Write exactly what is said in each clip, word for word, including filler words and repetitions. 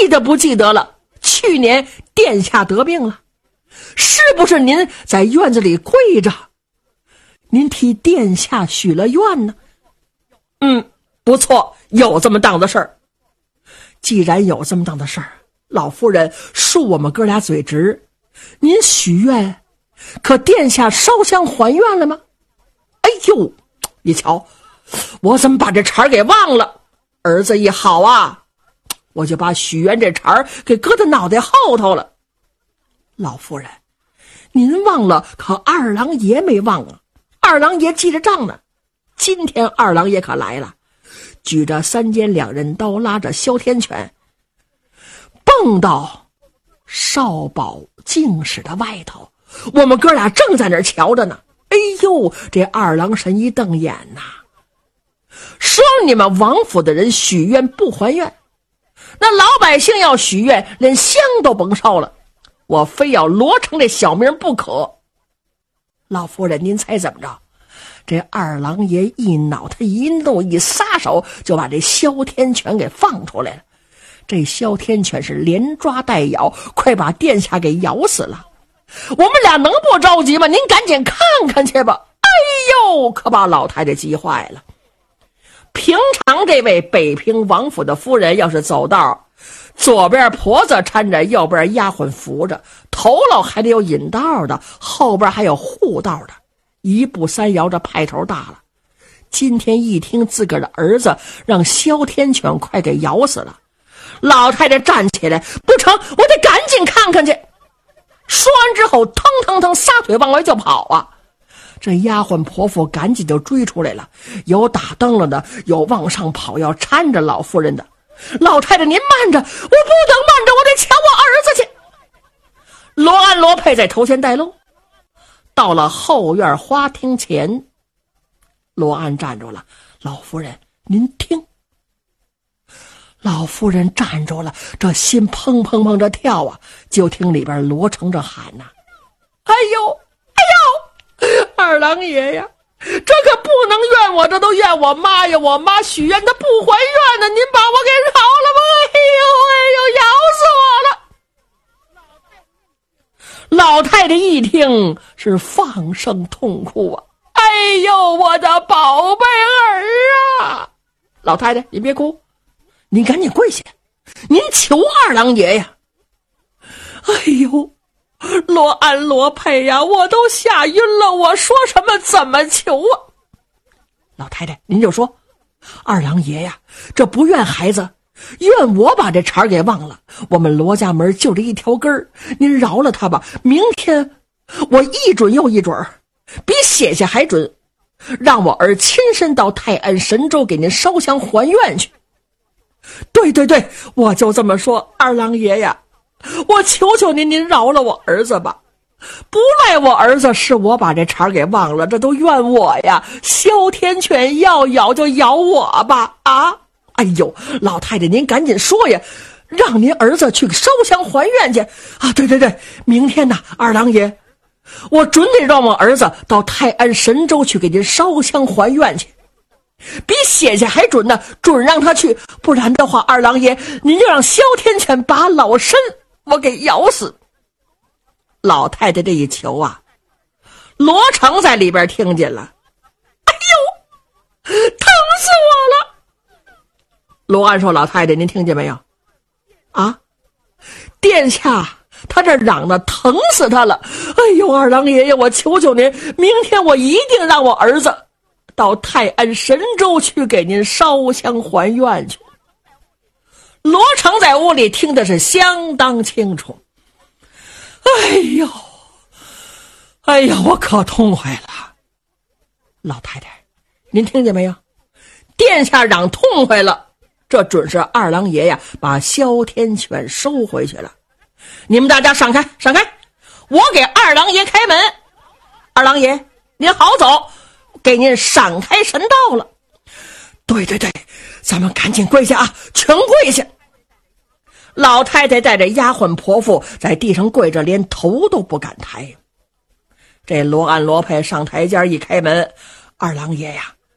得不记得了？去年殿下得病了，是不是您在院子里跪着，您替殿下许了愿呢？嗯，不错，有这么档子事儿。既然有这么档子事儿，老夫人恕我们哥俩嘴直，您许愿，可殿下烧香还愿了吗？哎呦，你瞧，我怎么把这茬给忘了？儿子一好啊，我就把许愿这茬给搁在脑袋后头了。老夫人，您忘了，可二郎爷没忘啊。二郎爷记着账呢。今天二郎爷可来了，举着三尖两刃刀，拉着哮天犬，蹦到少保净室的外头。我们哥俩正在那儿瞧着呢。哎呦，这二郎神一瞪眼呐，说你们王府的人许愿不还愿，那老百姓要许愿连香都甭烧了，我非要罗成这小名不可。老夫人，您猜怎么着？这二郎爷一脑袋一怒，一撒手就把这哮天犬给放出来了。这哮天犬是连抓带咬，快把殿下给咬死了。我们俩能不着急吗？您赶紧看看去吧。哎呦，可把老太太急坏了。平常这位北平王府的夫人要是走道，左边婆子搀着，右边丫鬟扶着，头喽还得有引道的，后边还有护道的，一步三摇着派头大了。今天一听自个儿的儿子让哮天犬快给咬死了，老太太站起来，不成，我得赶紧看看去。说完之后，腾腾腾撒腿往外就跑啊！这丫鬟婆婆赶紧就追出来了，有打灯了的，有往上跑要搀着老夫人的。老太太，您慢着，我不能慢着，我得抢我儿子去。罗安罗佩在头前带路，到了后院花厅前，罗安站住了。老夫人，您听。老夫人站住了，这心砰砰砰着跳啊，就听里边罗成着喊呐、啊：“哎呦，哎呦，二郎爷呀，这可不能怨我，这都怨我妈呀！我妈许愿她不还愿呢，您把我给饶了吧！哎呦，哎呦，咬死我了！”老太太一听是放声痛哭啊！哎呦，我的宝贝儿啊！老太太，您别哭。您赶紧跪下，您求二郎爷呀！哎呦，罗安罗佩呀，我都吓晕了，我说什么怎么求啊？老太太，您就说，二郎爷呀，这不怨孩子，怨我把这茬给忘了。我们罗家门就这一条根儿，您饶了他吧。明天我一准又一准，比写下还准，让我儿亲身到泰安神州给您烧香还愿去。对对对，我就这么说，二郎爷呀，我求求您，您饶了我儿子吧。不赖我儿子，是我把这茬给忘了，这都怨我呀。哮天犬要咬就咬我吧。啊，哎呦，老太太您赶紧说呀，让您儿子去烧香还愿去啊。对对对，明天呐，二郎爷，我准得让我儿子到泰安神州去给您烧香还愿去。比写下还准呢，准让他去，不然的话，二郎爷您就让哮天犬把老身我给咬死。老太太这一求啊，罗成在里边听见了，哎呦，疼死我了！罗安说：“老太太，您听见没有？啊，殿下他这嚷的疼死他了！哎呦，二郎爷爷，我求求您，明天我一定让我儿子到泰安神州去给您烧香还愿去。”罗成在屋里听的是相当清楚。哎呦，哎呀，我可痛快了！老太太，您听见没有？殿下嚷痛快了，这准是二郎爷呀把哮天犬收回去了。你们大家闪开，闪开！我给二郎爷开门。二郎爷，您好走，给您闪开神道了。对对对，咱们赶紧跪下啊，全跪下！老太太带着丫鬟婆妇在地上跪着，连头都不敢抬。这罗安罗佩上台阶一开门，二郎爷呀，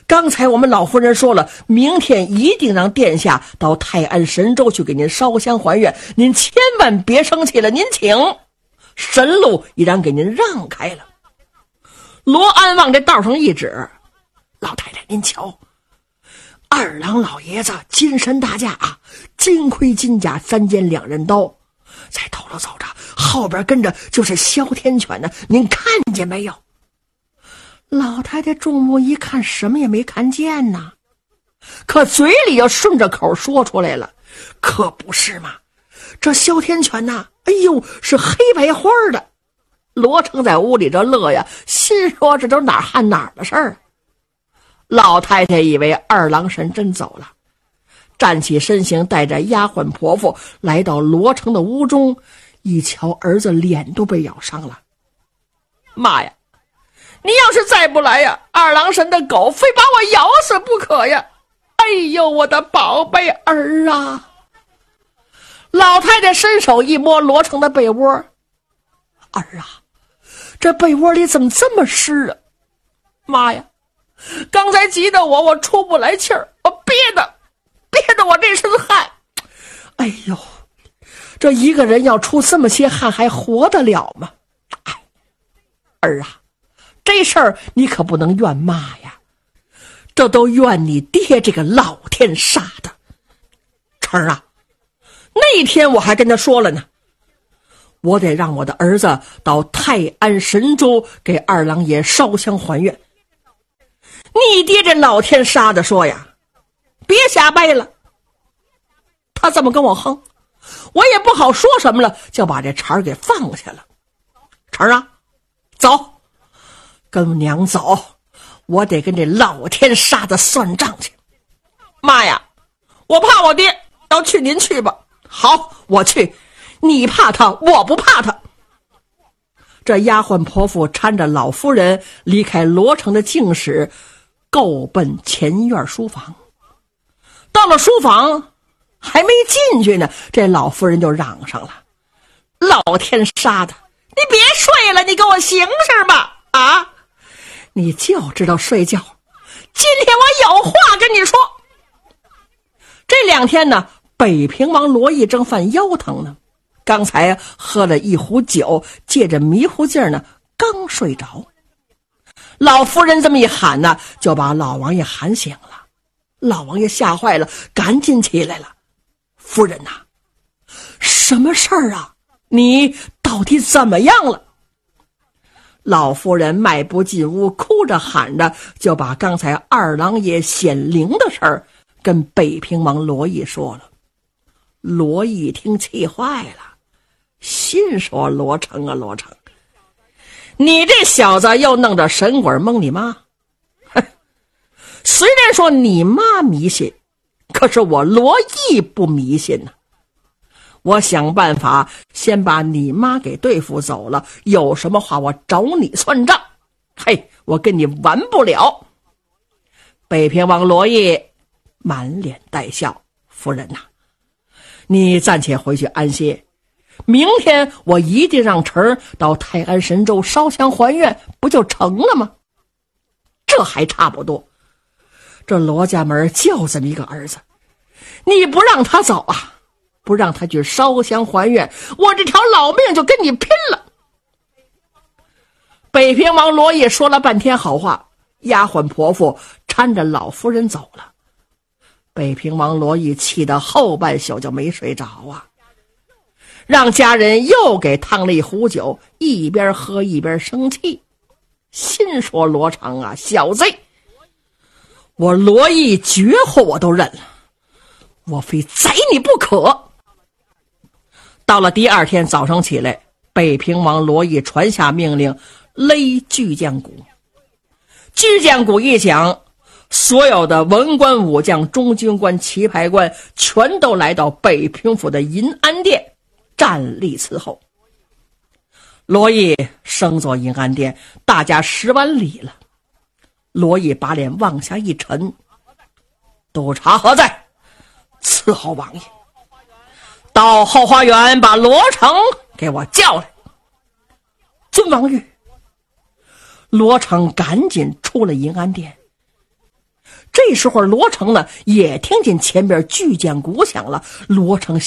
刚才我们老夫人说了，明天一定让殿下到泰安神州去给您烧香还愿，您千万别生气了，您请。神路已然给您让开了。罗安往这道上一指，老太太您瞧，二郎老爷子金身大驾啊，金盔金甲，三尖两刃刀，在头头走着，后边跟着就是哮天犬呢，您看见没有？老太太众目一看，什么也没看见呐，可嘴里又顺着口说出来了，可不是嘛，这哮天犬呐，哎呦，是黑白花的。罗成在屋里这乐呀，心说这都哪儿汉哪儿的事儿。老太太以为二郎神真走了，站起身形，带着丫鬟婆婆来到罗成的屋中，一瞧儿子脸都被咬伤了。妈呀，你要是再不来呀，二郎神的狗非把我咬死不可呀！哎呦，我的宝贝儿啊！老太太伸手一摸罗成的被窝，儿啊，这被窝里怎么这么湿啊？妈呀，刚才急得我我出不来气儿，我憋得憋得我这身汗。哎呦，这一个人要出这么些汗还活得了吗？哎，儿啊，这事儿你可不能怨妈呀，这都怨你爹这个老天杀的。成儿啊，那天我还跟他说了呢，我得让我的儿子到泰安神州给二郎爷烧香还愿。你爹这老天杀的说呀，别瞎掰了。他这么跟我哼，我也不好说什么了，就把这茬给放下了。成啊，走，跟娘走，我得跟这老天杀的算账去。妈呀，我怕我爹，要去您去吧。好，我去，你怕他，我不怕他。这丫鬟婆妇搀着老夫人离开罗城的净室，够奔前院书房。到了书房还没进去呢，这老夫人就嚷上了，老天杀的，你别睡了，你给我醒醒吧！啊，你就知道睡觉，今天我有话跟你说。这两天呢，北平王罗毅正犯腰疼呢，刚才喝了一壶酒，借着迷糊劲儿呢，刚睡着。老夫人这么一喊呢，就把老王爷喊醒了。老王爷吓坏了，赶紧起来了。夫人呐、啊，什么事儿啊？你到底怎么样了？老夫人迈步进屋，哭着喊着，就把刚才二郎爷显灵的事儿跟北平王罗毅说了。罗毅听气坏了，心说罗成啊罗成，你这小子又弄着神鬼蒙你妈。虽然说你妈迷信，可是我罗毅不迷信呢、啊。我想办法先把你妈给对付走了，有什么话我找你算账。嘿，我跟你完不了。北平王罗毅满脸带笑，夫人呐、啊，你暂且回去安歇，明天我一定让臣儿到泰安神州烧香还愿，不就成了吗？这还差不多。这罗家门就这么一个儿子，你不让他走啊，不让他去烧香还愿，我这条老命就跟你拼了。北平王罗毅说了半天好话，丫鬟婆妇搀着老夫人走了。北平王罗毅气得后半宿就没睡着啊，让家人又给烫了一壶酒，一边喝一边生气，心说罗成啊，小贼，我罗毅绝活我都认了，我非宰你不可。到了第二天早上起来，北平王罗毅传下命令，勒巨将鼓。巨将鼓一响，所有的文官武将、中军官、棋牌官全都来到北平府的银安殿站立伺候。罗毅升坐银安殿，大家施完礼了。罗毅把脸往下一沉，督察何在？伺候王爷。到后花园把罗成给我叫来。尊王谕。罗成赶紧出了银安殿。 这时候罗成呢也听见前边巨剑鼓响了，罗成